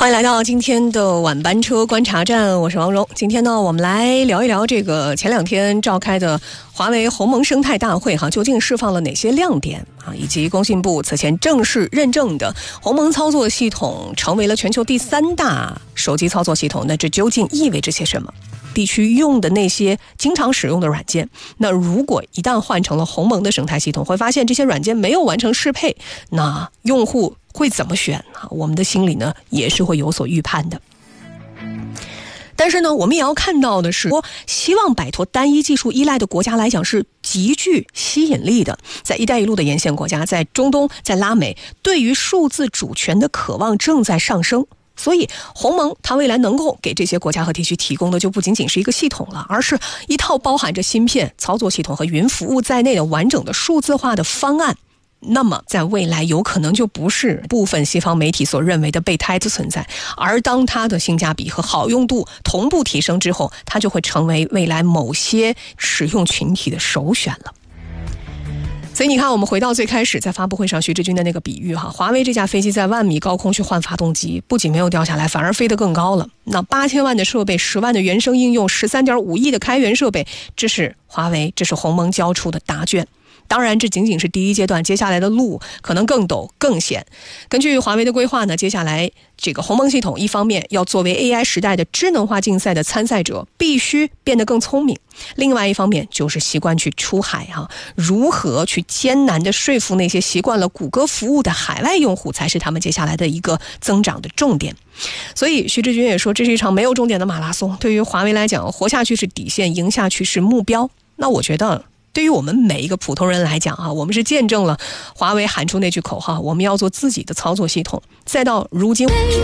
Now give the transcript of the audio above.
欢迎来到今天的晚班车观察站，我是王蓉。今天呢，我们来聊一聊这个前2天召开的华为鸿蒙生态大会究竟释放了哪些亮点以及工信部此前正式认证的鸿蒙操作系统成为了全球第3大手机操作系统，那这究竟意味着些什么？地区用的那些经常使用的软件，那如果一旦换成了鸿蒙的生态系统，会发现这些软件没有完成适配，那用户会怎么选呢？我们的心里呢也是会有所预判的。但是呢，我们也要看到的是，希望摆脱单一技术依赖的国家来讲是极具吸引力的。在一带一路的沿线国家，在中东，在拉美，对于数字主权的渴望正在上升。所以鸿蒙它未来能够给这些国家和地区提供的就不仅仅是一个系统了，而是一套包含着芯片、操作系统和云服务在内的完整的数字化的方案。那么在未来有可能就不是部分西方媒体所认为的备胎的存在，而当它的性价比和好用度同步提升之后，它就会成为未来某些使用群体的首选了。所以你看，我们回到最开始在发布会上徐志军的那个比喻华为这架飞机在10000米高空去换发动机，不仅没有掉下来，反而飞得更高了。那8000万的设备，10万的原生应用，13.5亿的开源设备，这是华为，这是鸿蒙交出的答卷。当然这仅仅是第一阶段，接下来的路可能更陡更险。根据华为的规划呢，接下来这个鸿蒙系统一方面要作为 AI 时代的智能化竞赛的参赛者，必须变得更聪明，另外一方面就是习惯去出海如何去艰难的说服那些习惯了谷歌服务的海外用户，才是他们接下来的一个增长的重点。所以徐志军也说，这是一场没有终点的马拉松，对于华为来讲，活下去是底线，赢下去是目标。那我觉得对于我们每一个普通人来讲我们是见证了华为喊出那句口号，我们要做自己的操作系统，再到如今